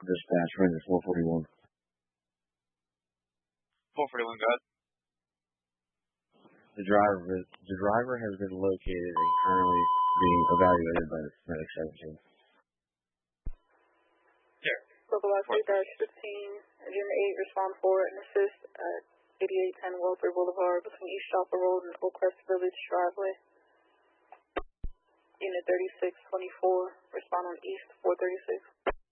Dispatch, Ranger 441. 441, go ahead. The driver has been located and currently being evaluated by the Medic 17. Here. Local Lodge 3-15, Agenda 8, respond for and assist at 8810 Welfare Boulevard between East Chopper Road and Oakcrest Village driveway. Unit 3624, respond on East 436.